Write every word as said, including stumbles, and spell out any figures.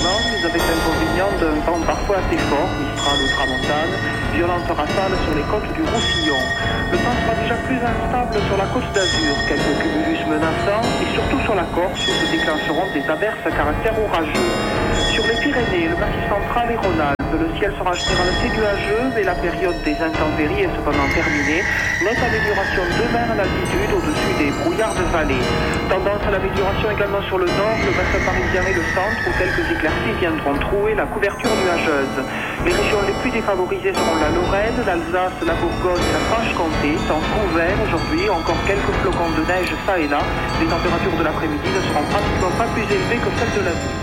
changement, mais avec l'inconvénient d'un vent parfois assez fort, Mistral ou Tramontane, violente rafale sur les côtes du Roussillon. Le temps sera déjà plus instable sur la côte d'Azur, quelques cumulus menaçants, et surtout sur la Corse où se déclencheront des averses à caractère orageux. Sur les Pyrénées, le Massif central et Rhône-Alpes, le ciel sera généralement assez nuageux, mais la période des intempéries est cependant terminée. Nette amélioration demain à l'altitude au-dessus des brouillards de vallée. Tendance à l'amélioration également sur le nord, le bassin parisien et le centre, où quelques éclaircies viendront trouer la couverture nuageuse. Les régions les plus défavorisées seront la Lorraine, l'Alsace, la Bourgogne et la Franche-Comté, temps couvert aujourd'hui, encore quelques flocons de neige ça et là. Les températures de l'après-midi ne seront pratiquement pas plus élevées que celles de la nuit.